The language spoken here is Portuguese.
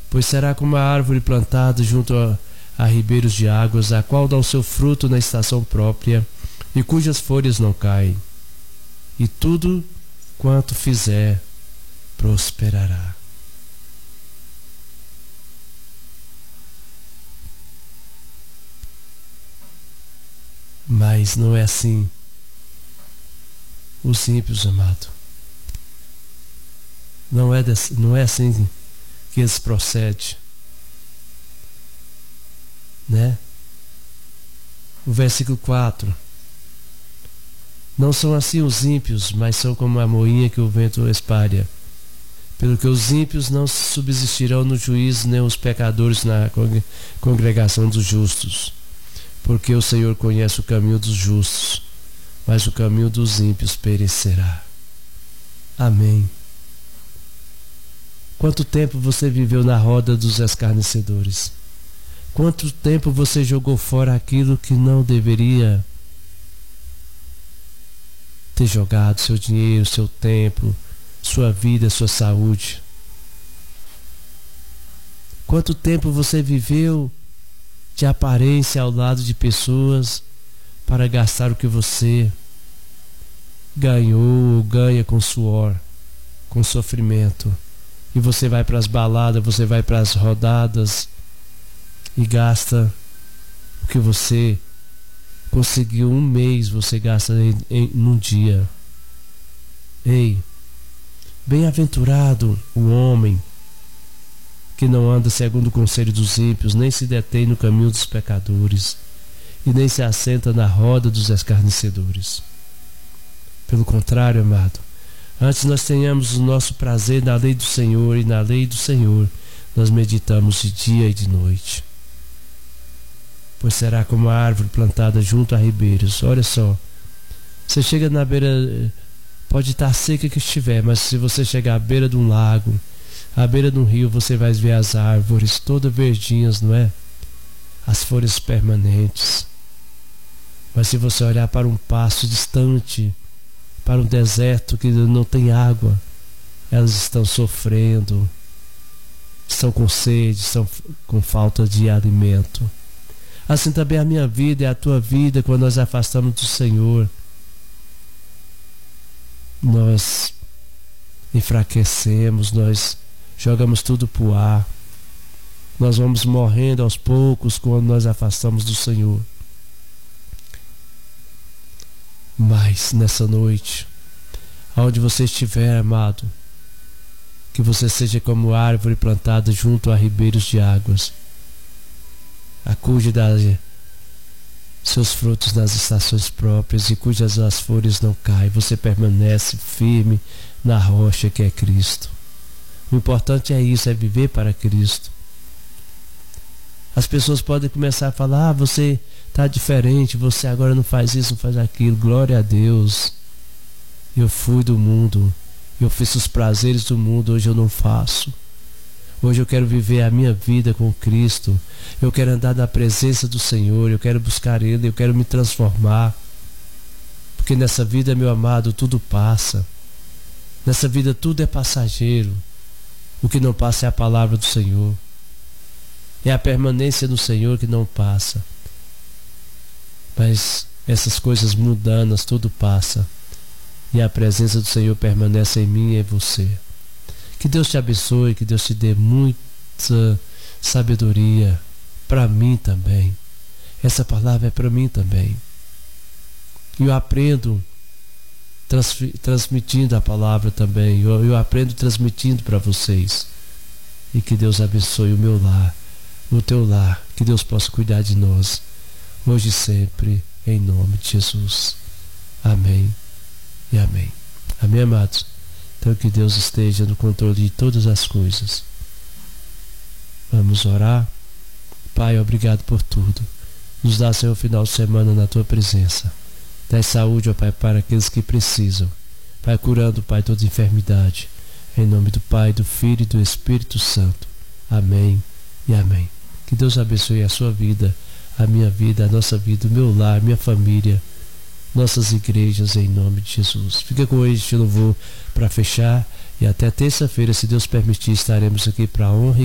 pois será como a árvore plantada junto a ribeiros de águas, a qual dá o seu fruto na estação própria, e cujas folhas não caem, e tudo quanto fizer prosperará. Mas não é assim os ímpios, amado. Não é assim que eles procedem, né? O versículo 4: não são assim os ímpios, mas são como a moinha que o vento espalha. Pelo que os ímpios não subsistirão no juízo, nem os pecadores na congregação dos justos. Porque o Senhor conhece o caminho dos justos, mas o caminho dos ímpios perecerá. Amém. Quanto tempo você viveu na roda dos escarnecedores? Quanto tempo você jogou fora aquilo que não deveria ter jogado? Seu dinheiro, seu tempo, sua vida, sua saúde. Quanto tempo você viveu de aparência ao lado de pessoas para gastar o que você ganhou ou ganha com suor, com sofrimento? E você vai para as baladas, você vai para as rodadas e gasta o que você conseguiu um mês, você gasta num dia. Ei, bem-aventurado o homem que não anda segundo o conselho dos ímpios, nem se detém no caminho dos pecadores, e nem se assenta na roda dos escarnecedores. Pelo contrário, amado, antes nós tenhamos o nosso prazer na lei do Senhor, e na lei do Senhor nós meditamos de dia e de noite. Pois será como a árvore plantada junto a ribeiros. Olha só, você chega na beira, pode estar seca que estiver, mas se você chegar à beira de um lago, à beira de um rio, você vai ver as árvores todas verdinhas, não é? As folhas permanentes. Mas se você olhar para um pasto distante, para um deserto que não tem água, elas estão sofrendo, estão com sede, estão com falta de alimento. Assim também a minha vida e a tua vida, quando nós afastamos do Senhor, nós enfraquecemos, nós jogamos tudo pro ar. Nós vamos morrendo aos poucos quando nós afastamos do Senhor. Mas nessa noite, aonde você estiver, amado, que você seja como árvore plantada junto a ribeiros de águas, a cuja dá seus frutos nas estações próprias, e cujas as folhas não caem. Você permanece firme na rocha que é Cristo. O importante é isso, é viver para Cristo. As pessoas podem começar a falar: você está diferente, você agora não faz isso, não faz aquilo. Glória a Deus. Eu fui do mundo, eu fiz os prazeres do mundo, hoje eu não faço. Hoje eu quero viver a minha vida com Cristo. Eu quero andar na presença do Senhor, eu quero buscar Ele, eu quero me transformar. Porque nessa vida, meu amado, tudo passa. Nessa vida tudo é passageiro. O que não passa é a palavra do Senhor. É a permanência no Senhor que não passa. Mas essas coisas mundanas, tudo passa. E a presença do Senhor permanece em mim e em você. Que Deus te abençoe, que Deus te dê muita sabedoria para mim também. Essa palavra é para mim também. E eu aprendo transmitindo a palavra também. Eu aprendo transmitindo para vocês. E que Deus abençoe o meu lar, o teu lar. Que Deus possa cuidar de nós, hoje e sempre, em nome de Jesus. Amém e amém. Amém, amados? Então que Deus esteja no controle de todas as coisas. Vamos orar. Pai, obrigado por tudo. Nos dá, Senhor, final de semana na tua presença. Dá saúde, ó Pai, para aqueles que precisam. Pai, curando, Pai, toda enfermidade. Em nome do Pai, do Filho e do Espírito Santo. Amém e amém. Que Deus abençoe a sua vida, a minha vida, a nossa vida, o meu lar, minha família, nossas igrejas, em nome de Jesus. Fica com este louvor para fechar, e até terça-feira, se Deus permitir, estaremos aqui para a honra